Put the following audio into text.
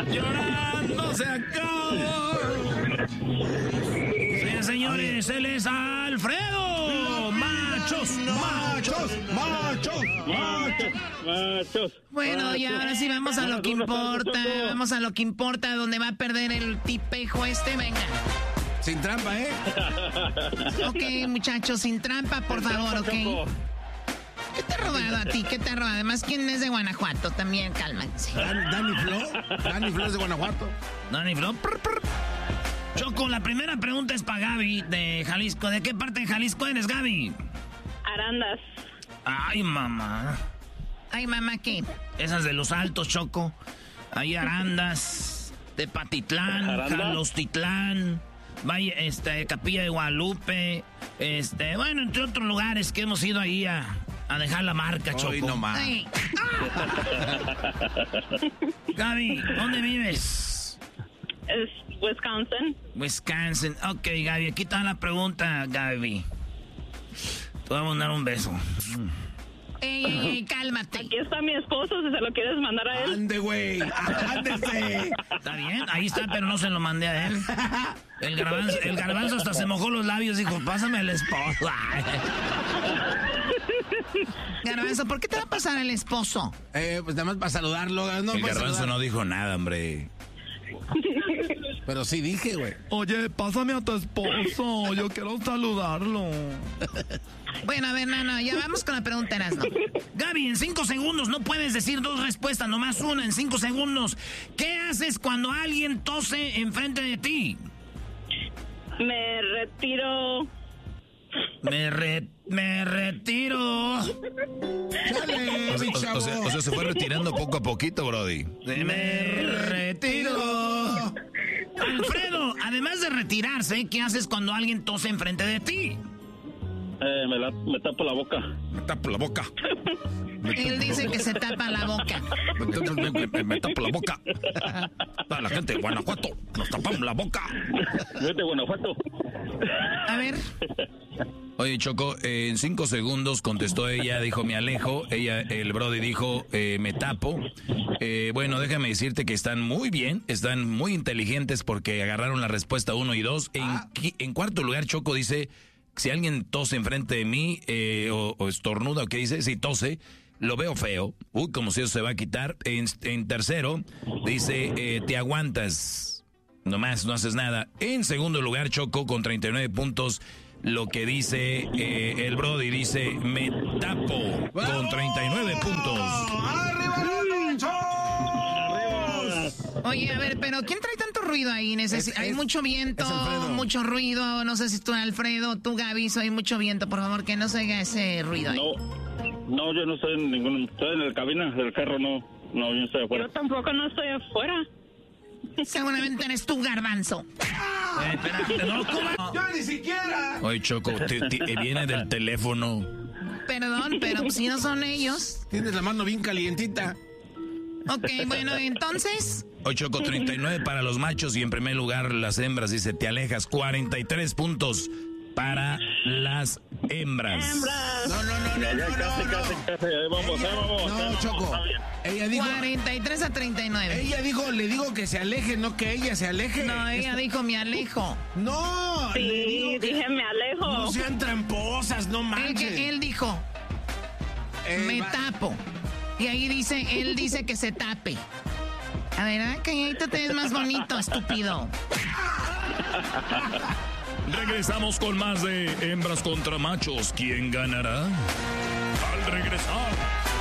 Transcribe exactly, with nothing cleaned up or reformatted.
llorando se acabó. Sí, señores, él es Alfredo. Machos, machos, machos, machos, machos. Bueno, y ahora sí vamos a lo que importa. Vamos a lo que importa, donde va a perder el tipejo este. Venga. Sin trampa, ¿eh? Ok, muchachos, sin trampa, por favor, ¿ok? ¿Qué te ha robado a ti? ¿Qué te ha robado? Además, ¿quién es de Guanajuato? También, cálmense. ¿Dan, ¿Dani Flo? ¿Dani Flo es de Guanajuato? ¿Dani Flo? Prr, prr. Choco, la primera pregunta es para Gaby, de Jalisco. ¿De qué parte de Jalisco eres, Gaby? Arandas. Ay, mamá. Ay, mamá, ¿qué? Esas de los Altos, Choco. Ahí Arandas, de Patitlán, Jalostitlán, Vaya, este, Capilla de Guadalupe, este, bueno, entre otros lugares que hemos ido ahí a, a dejar la marca, Choco. Ay, no más. Gaby, ¿dónde vives? Es Wisconsin. Wisconsin. Ok, Gaby, aquí está la pregunta, Gaby. Te voy a mandar un beso. Ey, ey, ey, cálmate. Aquí está mi esposo, si se lo quieres mandar a él. Ande, güey, ándese. Está bien, ahí está, pero no se lo mandé a él. El garbanzo, el garbanzo hasta se mojó los labios y dijo, pásame el esposo. Garbanzo, ¿por qué te va a pasar el esposo? Eh, pues nada más para saludarlo. No el garbanzo saludar. no dijo nada, hombre. Pero sí dije, güey. Oye, pásame a tu esposo, yo quiero saludarlo. Bueno, a ver, no, no, ya vamos con la pregunta, Erasmo. Gaby, en cinco segundos no puedes decir dos respuestas, nomás una en cinco segundos. ¿Qué haces cuando alguien tose enfrente de ti? Me retiro. Me re, me retiro. Chale, O, mi o- chavo. o sea, o sea, se fue retirando poco a poquito, Brody. Me retiro. Alfredo, además de retirarse, ¿qué haces cuando alguien tose enfrente de ti? Eh, me, la, me tapo la boca. Me tapo la boca. Él dice que se tapa la boca. Me, me- me- me- me tapo la boca. Toda la gente de Guanajuato, nos tapamos la boca. Vete, Guanajuato. A ver. Oye, Choco, eh, en cinco segundos contestó ella, dijo me alejo. Ella, el Brody dijo eh, me tapo. Eh, bueno, déjame decirte que están muy bien, están muy inteligentes porque agarraron la respuesta uno y dos. En, Ah. qui- en cuarto lugar, Choco dice, si alguien tose enfrente de mí eh, o, o estornuda, ¿o qué dice? Si tose, lo veo feo. Uy, como si eso se va a quitar. En, en tercero, dice, eh, te aguantas. Nomás, no haces nada. En segundo lugar, Choco, con treinta y nueve puntos, lo que dice eh, el Brody, dice, me tapo, con treinta y nueve puntos. ¡Arriba los Machos! Oye, a ver, pero ¿quién trae tanto ruido ahí? Necesi- Es- hay es- mucho viento, es Alfredo. mucho ruido. No sé si tú, Alfredo, tú, Gaby, hay mucho viento. Por favor, que no se haga ese ruido ahí. No, no, yo no estoy en ningún... Estoy en la cabina del carro, no. No, yo no estoy afuera. Yo tampoco no estoy afuera. Seguramente eres tú, Garbanzo. Eh, espera, no, ¿cómo? ¡Yo ni siquiera! Oye, Choco, te- te- eh, viene del teléfono. Perdón, pero pues, si no son ellos. Tienes la mano bien calientita. Ok, bueno, entonces... Oye, Choco, treinta y nueve para los machos y en primer lugar las hembras, dice, te alejas, cuarenta y tres puntos para las hembras. Hembras. No, no, no, no, Ya, no, casi, no, casi, no. casi. Ahí vamos, ahí vamos. ahí No, vamos, Choco. está bien. Ella dijo, cuarenta y tres a treinta y nueve. ella dijo, le digo que se aleje, no que ella se aleje. No, ella dijo, me alejo. No, le Sí, digo que dije me alejo. no sean tramposas, no Él, manches. que, él dijo, Eh, me va- tapo. Y ahí dice, él dice que se tape. A ver, ¿ah? Que ahí te ves más bonito, estúpido. Regresamos con más de hembras contra machos. ¿Quién ganará? Al regresar,